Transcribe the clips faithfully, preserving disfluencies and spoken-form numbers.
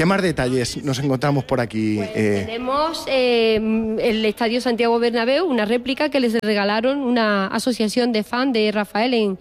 ¿Qué más detalles nos encontramos por aquí? Pues eh... Tenemos eh, el Estadio Santiago Bernabéu, una réplica que les regalaron una asociación de fans de Rafael en,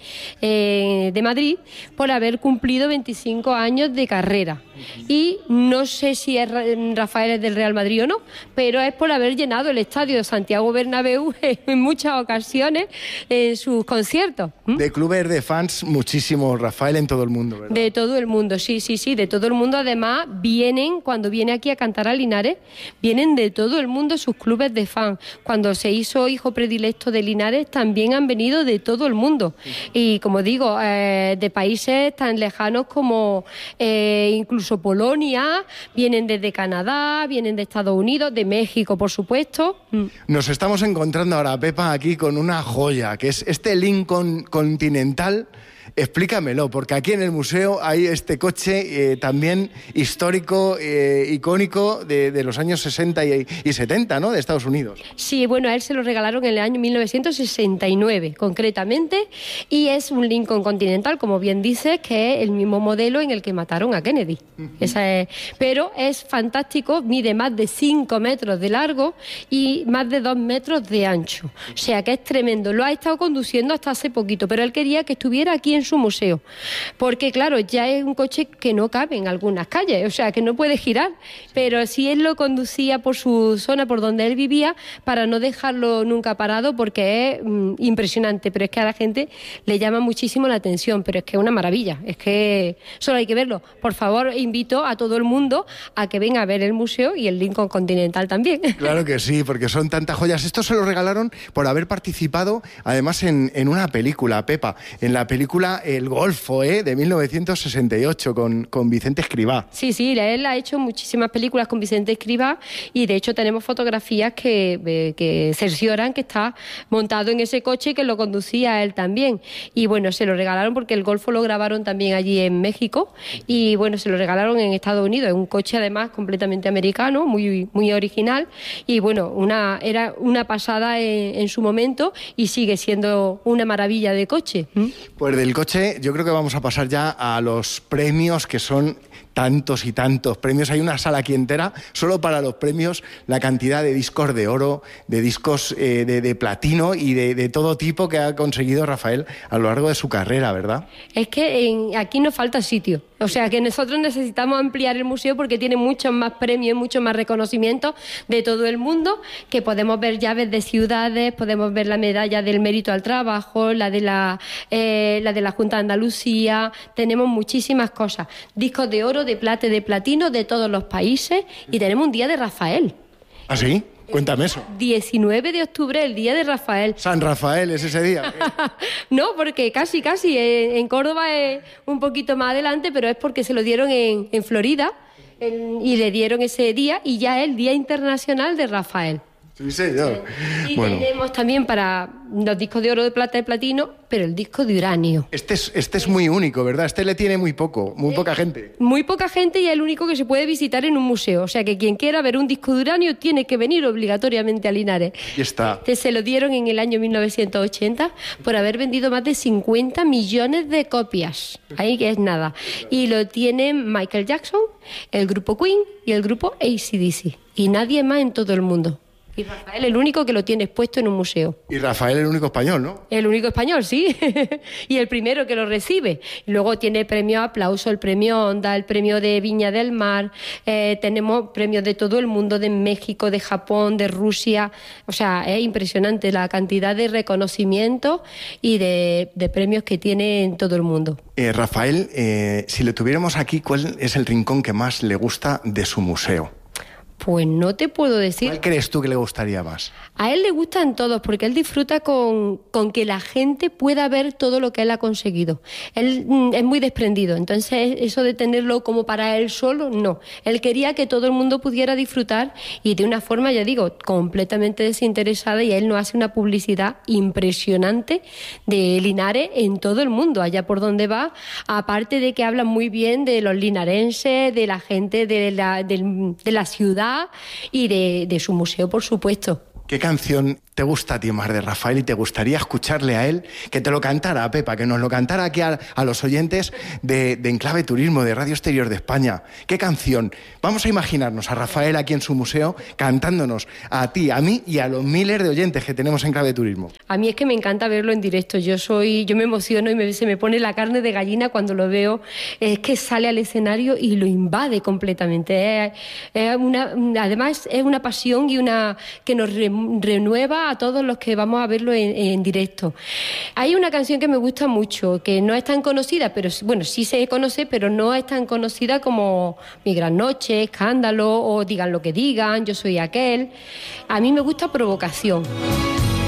eh, de Madrid por haber cumplido veinticinco años de carrera. Y no sé si es Rafael es del Real Madrid o no, pero es por haber llenado el Estadio de Santiago Bernabéu en muchas ocasiones en sus conciertos. ¿Mm? De clubes de fans, muchísimo Rafael en todo el mundo, ¿verdad? De todo el mundo, sí, sí, sí, de todo el mundo. Además, vienen, cuando viene aquí a cantar a Linares, vienen de todo el mundo sus clubes de fans. Cuando se hizo hijo predilecto de Linares, también han venido de todo el mundo. Y como digo, eh, de países tan lejanos como eh, incluso Polonia, vienen desde Canadá, vienen de Estados Unidos, de México, por supuesto. Nos estamos encontrando ahora, Pepa, aquí con una joya, que es este Lincoln Continental. Explícamelo, porque aquí en el museo hay este coche eh, también histórico, eh, icónico de, de los años sesenta y, y setenta, ¿no?, de Estados Unidos. Sí, bueno, a él se lo regalaron en el año mil novecientos sesenta y nueve, concretamente, y es un Lincoln Continental, como bien dices, que es el mismo modelo en el que mataron a Kennedy. Uh-huh. Esa es, pero es fantástico, mide más de cinco metros de largo y más de dos metros de ancho. O sea que es tremendo. Lo ha estado conduciendo hasta hace poquito, pero él quería que estuviera aquí en su museo, porque claro, ya es un coche que no cabe en algunas calles, o sea, que no puede girar, pero sí él lo conducía por su zona, por donde él vivía, para no dejarlo nunca parado, porque es mm, impresionante, pero es que a la gente le llama muchísimo la atención, pero es que es una maravilla, es que solo hay que verlo. Por favor, invito a todo el mundo a que venga a ver el museo y el Lincoln Continental también. Claro que sí, porque son tantas joyas. Esto se lo regalaron por haber participado, además, en, en una película, Pepa, en la película El Golfo, ¿eh?, de mil novecientos sesenta y ocho, con, con Vicente Escribá. Sí, sí, él ha hecho muchísimas películas con Vicente Escribá y de hecho tenemos fotografías que, eh, que cercioran que está montado en ese coche y que lo conducía él también. Y bueno, se lo regalaron porque el Golfo lo grabaron también allí en México y bueno, se lo regalaron en Estados Unidos. Es un coche además completamente americano, muy, muy original y bueno, una, era una pasada en, en su momento y sigue siendo una maravilla de coche. ¿Mm? Pues del coche yo creo que vamos a pasar ya a los premios, que son tantos y tantos premios. Hay una sala aquí entera solo para los premios, la cantidad de discos de oro, de discos eh, de, de platino y de, de todo tipo que ha conseguido Rafael a lo largo de su carrera, ¿verdad? Es que en, aquí nos falta sitio. O sea, que nosotros necesitamos ampliar el museo porque tiene muchos más premios, muchos más reconocimientos de todo el mundo, que podemos ver llaves de ciudades, podemos ver la medalla del mérito al trabajo, la de la, eh, la de la Junta de Andalucía, tenemos muchísimas cosas. Discos de oro, de plata y de platino de todos los países y tenemos un día de Rafael. ¿Ah, sí? Cuéntame eso. diecinueve de octubre, el día de Rafael. San Rafael es ese día. No, porque casi, casi. En Córdoba es un poquito más adelante, pero es porque se lo dieron en, en Florida en, y le dieron ese día y ya es el Día Internacional de Rafael. Sí, señor. Y bueno. tenemos también para los discos de oro, de plata y platino, pero el disco de uranio. Este es, este es muy único, ¿verdad? Este le tiene muy poco, muy poca gente. Muy poca gente y es el único que se puede visitar en un museo. O sea que quien quiera ver un disco de uranio tiene que venir obligatoriamente a Linares. Y está. Este se lo dieron en el año mil novecientos ochenta por haber vendido más de cincuenta millones de copias. Ahí que es nada. Y lo tienen Michael Jackson, el grupo Queen y el grupo A C D C. Y nadie más en todo el mundo. Y Rafael el único que lo tiene expuesto en un museo. Y Rafael el único español, ¿no? El único español, sí. Y el primero que lo recibe. Luego tiene premio Aplauso, el premio Onda, el premio de Viña del Mar. Eh, tenemos premios de todo el mundo, de México, de Japón, de Rusia. O sea, es impresionante la cantidad de reconocimientos y de, de premios que tiene en todo el mundo. Eh, Rafael, eh, si lo tuviéramos aquí, ¿cuál es el rincón que más le gusta de su museo? Pues no te puedo decir. ¿Cuál crees tú que le gustaría más? A él le gustan todos porque él disfruta con, con que la gente pueda ver todo lo que él ha conseguido. Él mm, es muy desprendido, entonces eso de tenerlo como para él solo, no. Él quería que todo el mundo pudiera disfrutar y de una forma, ya digo, completamente desinteresada, y él nos hace una publicidad impresionante de Linares en todo el mundo, allá por donde va, aparte de que habla muy bien de los linarenses, de la gente de la, de, de la ciudad y de, de su museo, por supuesto. ¿Qué canción te te gusta a ti más de Rafael y te gustaría escucharle a él, que te lo cantara, Pepa, que nos lo cantara aquí a, a los oyentes de, de Enclave Turismo, de Radio Exterior de España? ¿Qué canción? Vamos a imaginarnos a Rafael aquí en su museo cantándonos a ti, a mí y a los miles de oyentes que tenemos en Enclave Turismo. A mí es que me encanta verlo en directo. Yo soy, yo me emociono y me, se me pone la carne de gallina cuando lo veo. Es que sale al escenario y lo invade completamente. Es, es una, además es una pasión y una que nos re, renueva a todos los que vamos a verlo en, en directo. Hay una canción que me gusta mucho, que no es tan conocida, pero bueno, sí se conoce, pero no es tan conocida como Mi Gran Noche, Escándalo o Digan lo que digan, Yo soy aquel. A mí me gusta Provocación.